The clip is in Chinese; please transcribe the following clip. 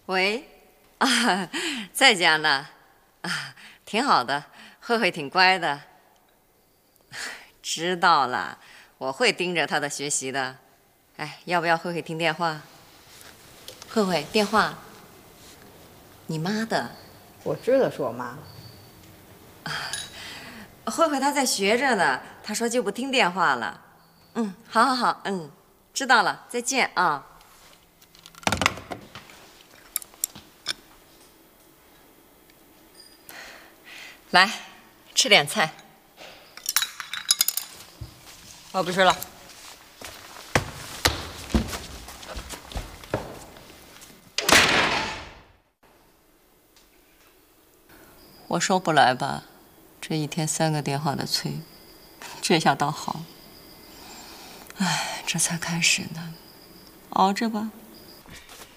喂，啊，在家呢，啊，挺好的，慧慧挺乖的。知道了，我会盯着她的学习的。哎，要不要慧慧听电话？慧慧，电话，你妈的。 我知道是我妈。 慧慧她在学着呢，她说就不听电话了。好好好，知道了，再见啊。来，吃点菜。 我不吃了。 我说不来吧，这一天3个电话的催，这下倒好。哎，这才开始呢，熬着吧。